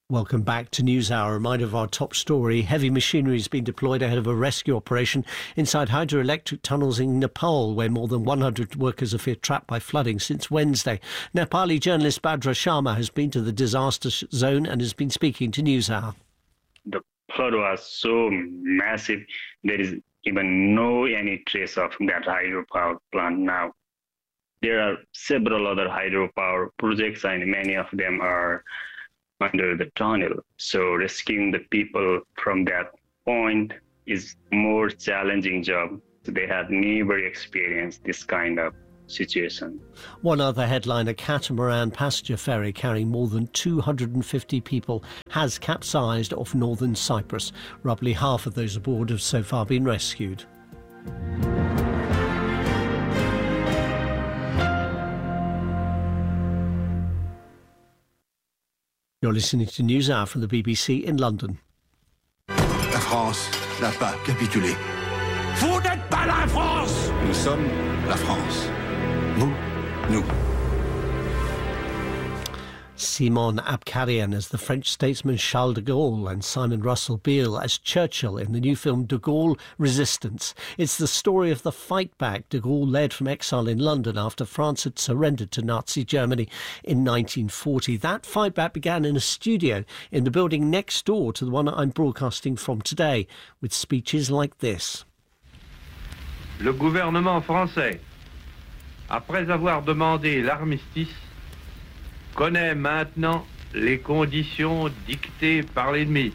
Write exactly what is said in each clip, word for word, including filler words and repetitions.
Welcome back to NewsHour. A reminder of our top story. Heavy machinery has been deployed ahead of a rescue operation inside hydroelectric tunnels in Nepal, where more than one hundred workers are feared trapped by flooding since Wednesday. Nepali journalist Badra Sharma has been to the disaster zone and has been speaking to NewsHour. The flood was so massive, there is even no any trace of that hydropower plant now. There are several other hydropower projects and many of them are under the tunnel. So rescuing the people from that point is more challenging job. They have never experienced this kind of situation. One other headline, a catamaran passenger ferry carrying more than two hundred fifty people has capsized off northern Cyprus. Roughly half of those aboard have so far been rescued. You're listening to NewsHour from the B B C in London. La France n'a pas capitulé. Vous n'êtes pas la France! Nous sommes la France. Vous, nous. Simon Abkarian as the French statesman Charles de Gaulle and Simon Russell Beale as Churchill in the new film De Gaulle Resistance. It's the story of the fight back de Gaulle led from exile in London after France had surrendered to Nazi Germany in nineteen forty. That fight back began in a studio in the building next door to the one I'm broadcasting from today, with speeches like this. Le gouvernement français, après avoir demandé l'armistice, connaît maintenant les conditions dictées par l'ennemi.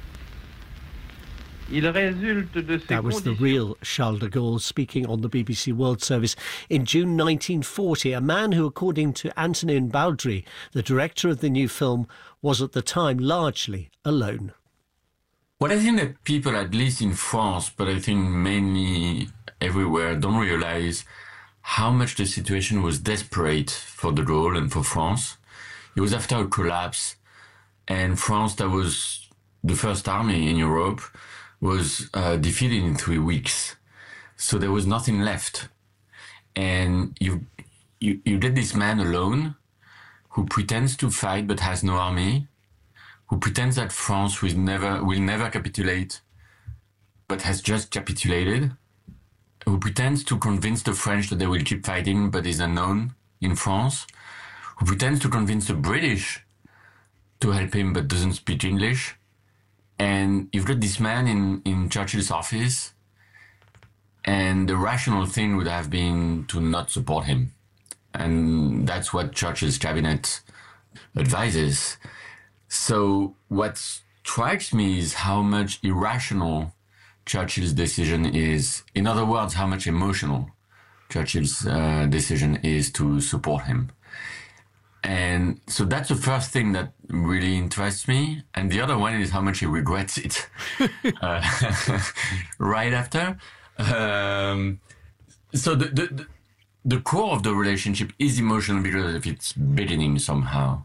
Il résulte de ces That was the conditions... real Charles de Gaulle speaking on the B B C World Service in June nineteen forty, a man who, according to Antonin Baudry, the director of the new film, was at the time largely alone. Well, I think that people, at least in France, but I think mainly everywhere, don't realize how much the situation was desperate for de Gaulle and for France. It was after a collapse, and France, that was the first army in Europe, was uh, defeated in three weeks. So there was nothing left. And you, you, you get this man alone who pretends to fight but has no army, who pretends that France will never, will never capitulate but has just capitulated, who pretends to convince the French that they will keep fighting but is unknown in France, who pretends to convince the British to help him but doesn't speak English. And you've got this man in, in Churchill's office, and the rational thing would have been to not support him. And that's what Churchill's cabinet advises. So what strikes me is how much irrational Churchill's decision is. In other words, how much emotional Churchill's uh, decision is to support him. And so that's the first thing that really interests me. And the other one is how much he regrets it uh, right after. Um, so the, the, the core of the relationship is emotional because of its beginning somehow.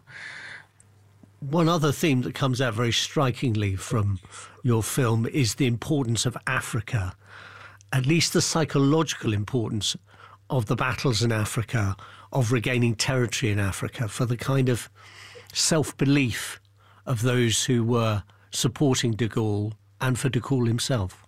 One other theme that comes out very strikingly from your film is the importance of Africa, at least the psychological importance of the battles in Africa, of regaining territory in Africa, for the kind of self-belief of those who were supporting de Gaulle and for de Gaulle himself.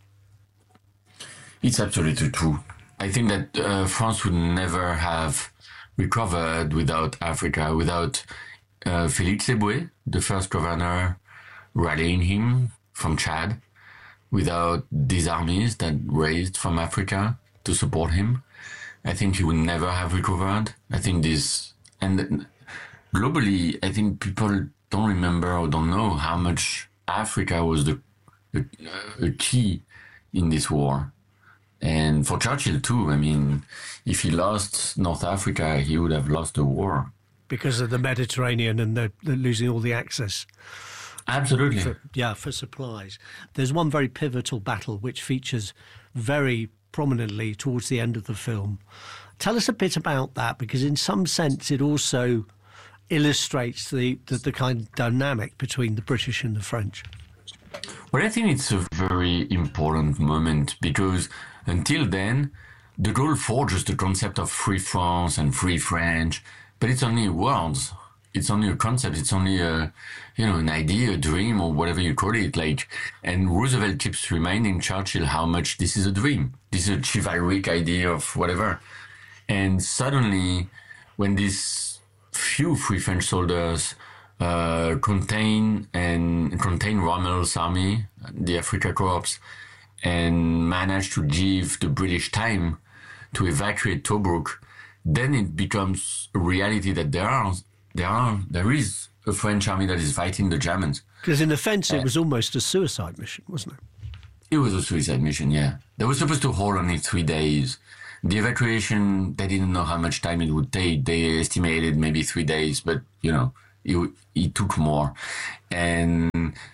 It's absolutely true. I think that uh, France would never have recovered without Africa, without uh, Félix Eboué, the first governor, rallying him from Chad, without these armies that raised from Africa to support him. I think he would never have recovered. I think this, and globally, I think people don't remember or don't know how much Africa was the, the uh, key in this war. And for Churchill too, I mean, if he lost North Africa, he would have lost the war. Because of the Mediterranean and the, the losing all the access. Absolutely. For, yeah, for supplies. There's one very pivotal battle which features very prominently towards the end of the film. Tell us a bit about that, because in some sense it also illustrates the, the, the kind of dynamic between the British and the French. Well, I think it's a very important moment because until then, de Gaulle forges the concept of free France and free French, but it's only words. it's only a concept. It's only a, you know, an idea, a dream, or whatever you call it. Like, and Roosevelt keeps reminding Churchill how much this is a dream. This is a chivalric idea of whatever. And suddenly, when these few Free French soldiers uh, contain and contain Rommel's army, the Afrika Corps, and manage to give the British time to evacuate Tobruk, then it becomes a reality that there are, there are, there is a French army that is fighting the Germans. Because in offence, uh, it was almost a suicide mission, wasn't it? It was a suicide mission, yeah. They were supposed to hold only three days. The evacuation, they didn't know how much time it would take. They estimated maybe three days, but, you know, it, it took more. And,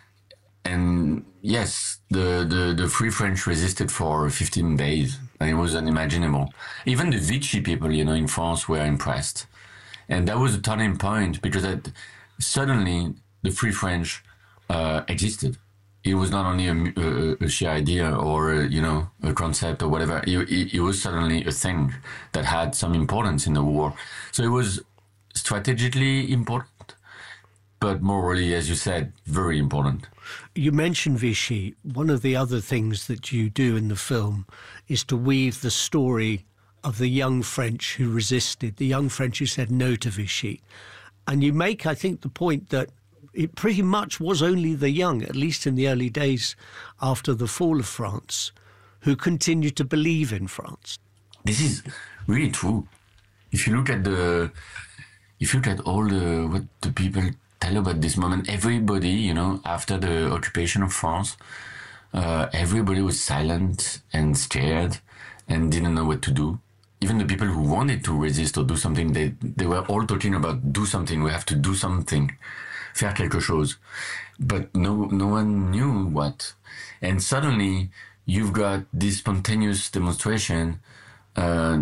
and yes, the, the, the Free French resisted for fifteen days, and it was unimaginable. Even the Vichy people, you know, in France were impressed. And that was a turning point, because that, suddenly the Free French uh, existed. It was not only a, a, a sheer idea or, a, you know, a concept or whatever. It, it, it was suddenly a thing that had some importance in the war. So it was strategically important, but morally, as you said, very important. You mentioned Vichy. One of the other things that you do in the film is to weave the story of the young French who resisted, the young French who said no to Vichy. And you make, I think, the point that it pretty much was only the young, at least in the early days after the fall of France, who continued to believe in France. This is really true. If you look at the, if you look at all the what the people tell about this moment, everybody, you know, after the occupation of France, uh, everybody was silent and scared and didn't know what to do. Even the people who wanted to resist or do something, they they were all talking about do something. We have to do something. Faire quelque chose, but no, no one knew what. And suddenly, you've got this spontaneous demonstration uh,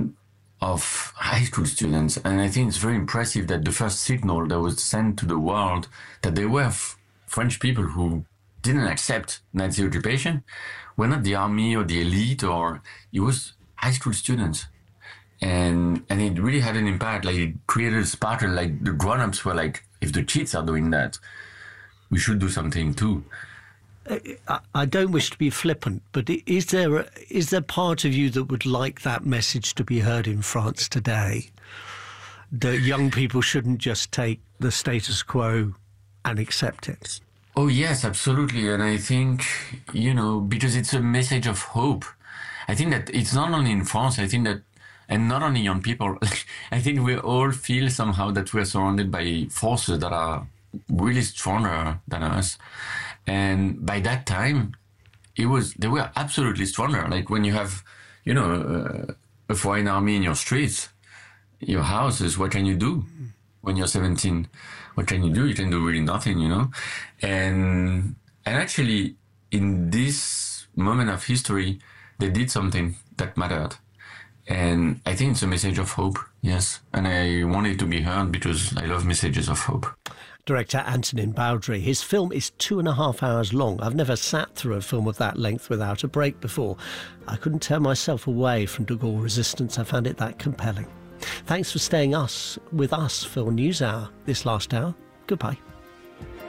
of high school students, and I think it's very impressive that the first signal that was sent to the world that there were f- French people who didn't accept Nazi occupation were not the army or the elite, or it was high school students. And and it really had an impact. Like, it created a sparkle. Like, the grown-ups were like, if the kids are doing that, we should do something too. I, I don't wish to be flippant, but is there a, is there part of you that would like that message to be heard in France today? That young people shouldn't just take the status quo and accept it? Oh, yes, absolutely. And I think, you know, because it's a message of hope. I think that it's not only in France, I think that, and not only young people, I think we all feel somehow that we're surrounded by forces that are really stronger than us. And by that time, it was, they were absolutely stronger. Like, when you have, you know, uh, a foreign army in your streets, your houses, what can you do when you're seventeen? What can you do? You can do really nothing, you know? And, and actually, in this moment of history, they did something that mattered. And I think it's a message of hope, yes. And I want it to be heard because I love messages of hope. Director Antonin Baudry. His film is two and a half hours long. I've never sat through a film of that length without a break before. I couldn't tear myself away from De Gaulle Resistance. I found it that compelling. Thanks for staying us with us for NewsHour this last hour. Goodbye.